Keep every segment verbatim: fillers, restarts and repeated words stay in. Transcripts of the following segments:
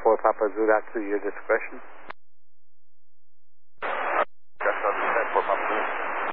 for Papa Zulu, up to your discretion. Just understand for Papa Zulu.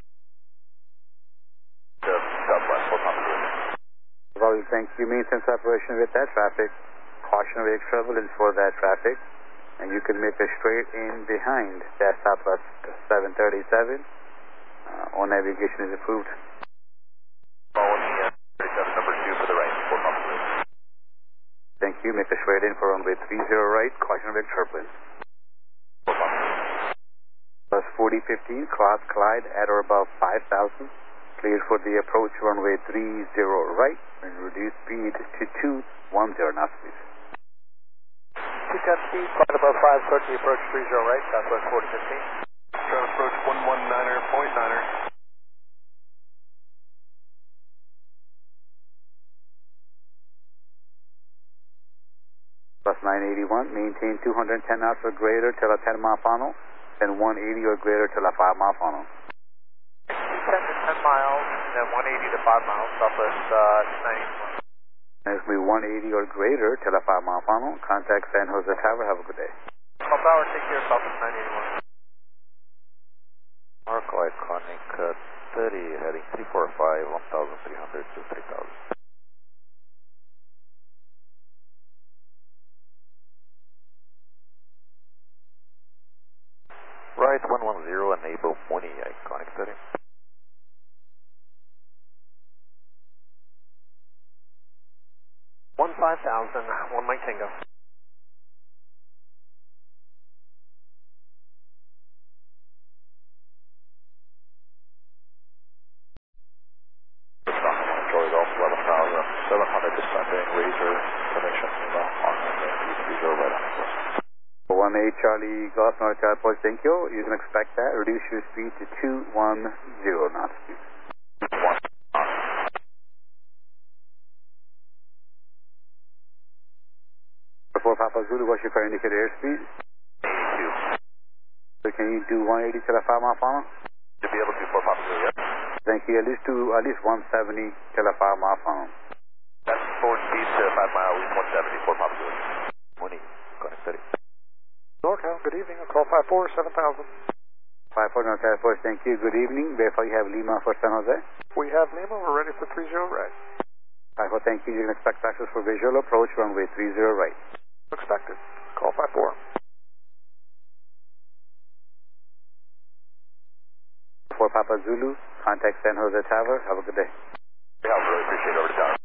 Just Southwest for Papa Zulu. Well, thank you. Maintain separation with that traffic. Cautionary turbulence for that traffic. And you can make a straight in behind that Southwest seven thirty-seven. Uh, all navigation is approved. Following uh, thirty-seven, number two for the right, for Papa Zulu. Thank you. Make a straight in for runway three zero right. Cautionary turbulence. For Papa Zulu. Plus forty fifteen, cross glide at or above five thousand. Cleared for the approach runway three zero right. And reduce speed to two one zero knots, please. two ten speed, flight above five, start the approach three zero right, Southwest forty fifteen. Start approach one one niner point niner. Plus nine eighty-one, maintain two hundred ten knots or greater till a ten mile funnel, then one eighty or greater till a five mile funnel. ten to ten miles, and then one eighty to five miles, Southwest uh, nine eighty-one. Next will be one eighty or greater till a five mile funnel. Contact San Jose Tower. Have a good day. Pump Tower, take care, Southwest nine eighty-one. Marco Iconic uh, thirty, heading three four five, one thousand three hundred to three thousand. Right, one one zero, enable Mooney, Iconic thirty. one five thousand, one Mike Tango. Troy Golf, eleven thousand seven hundred, descending, razor, information, on three zero right on course. one eight Charlie Golf, North Airport, thank you. You can expect that. Reduce your speed to two one zero knots, please. One. Before Papa Zulu, what's your current indicated airspeed? eighty-two. So can you do one eighty till a five mile funnel? To be able to for Papa Zulu, yes? Thank you. At least to at least one seventy till a five mile funnel. That's forward speed to five mile, at least one seventy for Papa Zulu. Mooney, Iconic thirty. NorCal, good evening. I'll call five four, seven thousand. five four North Airport, thank you. Good evening. Verify you have Lima for San Jose. We have Lima, we're ready for three zero right. five four, thank you. You can expect access for visual approach runway three zero right. Expected. Call five four. For Papa Zulu, contact San Jose Tower. Have a good day. Yeah, I really appreciate it. Over to Tower.